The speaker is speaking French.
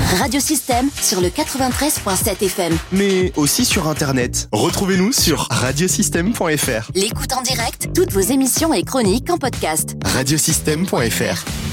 Radiosystème sur le 93.7 FM. Mais aussi sur Internet. Retrouvez-nous sur radiosystème.fr. L'écoute en direct, toutes vos émissions et chroniques en podcast. Radiosystème.fr.